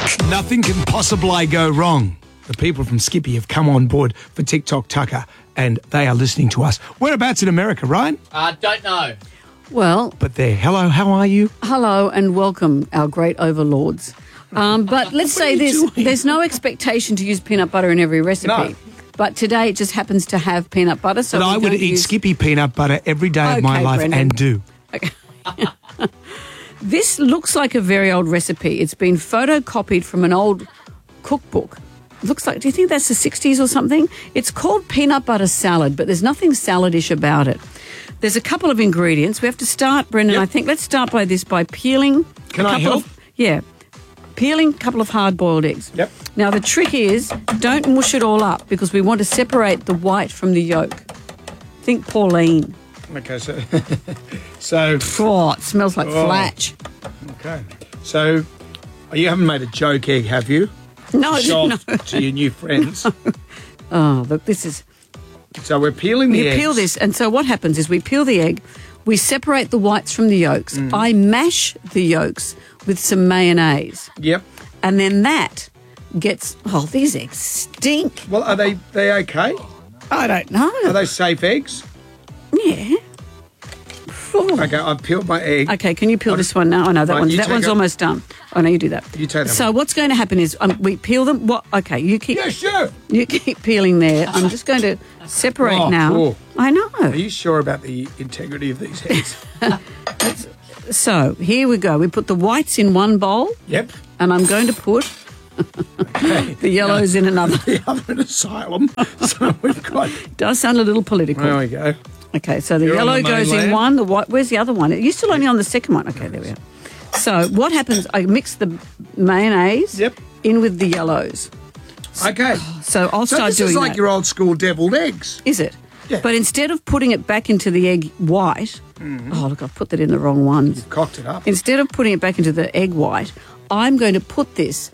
Nothing can possibly go wrong. The people from Skippy have come on board for TikTok Tucker, and they are listening to us. Whereabouts in America, Ryan? Don't know. Well, But there. Hello, how are you? hello and welcome, our great overlords. But let's say are you this, doing? there's no expectation to use peanut butter in every recipe. No. But today it just happens to have peanut butter. So But we're I would going to eat use- Skippy peanut butter every day of my Okay, life Brendan. and do. This looks like a very old recipe. It's been photocopied from an old cookbook. Looks like, do you think that's the 60s or something? It's called peanut butter salad, but there's nothing saladish about it. There's a couple of ingredients. We have to start, Brendan, Yep. I think. Let's start by peeling. Can I help? Peeling a couple of hard-boiled eggs. Yep. Now, the trick is don't mush it all up because we want to separate the white from the yolk. Think Pauline. Okay, so Oh, it smells like flatch. okay. So you haven't made a joke egg, have you? No, Show no. off to your new friends. Oh, look, this is... So we're peeling the You eggs. peel this, and so what happens is we peel the egg, we separate the whites from the yolks. I mash the yolks with some mayonnaise, Yep. and then that gets... Oh, these eggs stink. Well, are they okay? I don't know. Are they safe eggs? Yeah. Oh. Okay, I've peeled my egg. Okay, can you peel this one now? Oh, no, that Right, one's, you that take one's a- almost done. Oh, no, you do that. You take that So one. what's going to happen is we peel them. What? Okay, you keep... Yeah, sure. You keep peeling there. I'm just going to separate Oh, now. cool. I know. Are you sure about the integrity of these eggs? So here we go. We put the whites in one bowl, Yep. and I'm going to put the yellows in another. The other asylum. So we've got. Does sound a little political. There we go. Okay, so the You're on yellow the goes in mainland. one. The white. Where's the other one? You're still only on the second one. Okay, there we are. So what happens? I mix the mayonnaise Yep. in with the yellows. Okay. So I'll So start this doing is like that. your old school deviled eggs. Is it? Yeah. But instead of putting it back into the egg white, oh look, I've put that in the wrong ones. Cocked it up. Instead of putting it back into the egg white, I'm going to put this